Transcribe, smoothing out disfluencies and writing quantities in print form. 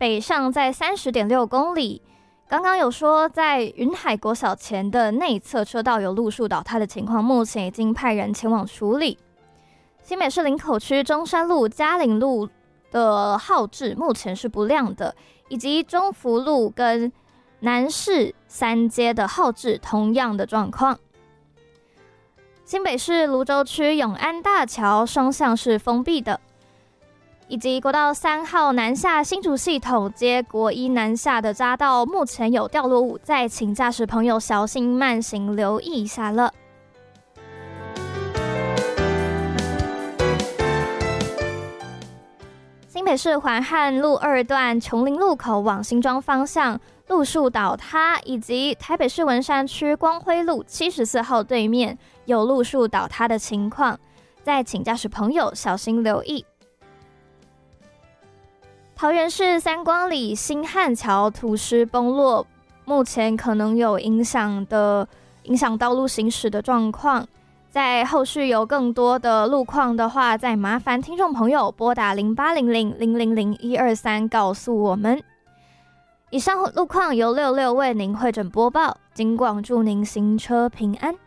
北上在 30.6 公里。刚刚有说在云海国小前的内侧车道有路树倒塌的情况，目前已经派人前往处理。新北市林口区中山路、嘉陵路的号志目前是不亮的，以及中福路跟南市三街的号志同样的状况。新北市芦洲区永安大桥双向是封闭的，以及国道3号南下新竹系统接国一南下的匝道目前有掉落物，再请驾驶朋友小心慢行，留意一下了。新北市环汉路2段琼林路口往新庄方向路树倒塌，以及台北市文山区光辉路74号对面有路树倒塌的情况，再请驾驶朋友小心留意。桃园市三光里新汉桥土石崩落，目前可能有影响道路行驶的状况。在后续有更多的路况的话，再麻烦听众朋友拨打0800-000-123告诉我们。以上路况由66为您汇整播报，警广祝您行车平安。